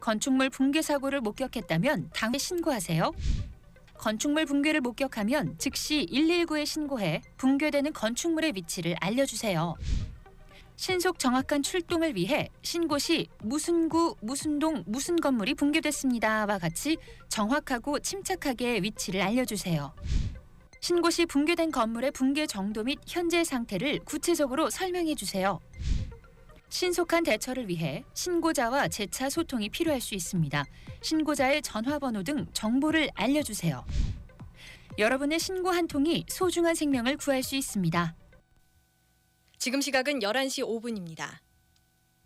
건축물 붕괴 사고를 목격했다면 당해 신고하세요. 건축물 붕괴를 목격하면 즉시 119에 신고해 붕괴되는 건축물의 위치를 알려주세요. 신속 정확한 출동을 위해 신고 시 무슨 구, 무슨 동, 무슨 건물이 붕괴됐습니다와 같이 정확하고 침착하게 위치를 알려주세요. 신고 시 붕괴된 건물의 붕괴 정도 및 현재 상태를 구체적으로 설명해 주세요. 신속한 대처를 위해 신고자와 재차 소통이 필요할 수 있습니다. 신고자의 전화번호 등 정보를 알려주세요. 여러분의 신고 한 통이 소중한 생명을 구할 수 있습니다. 지금 시각은 11시 5분입니다.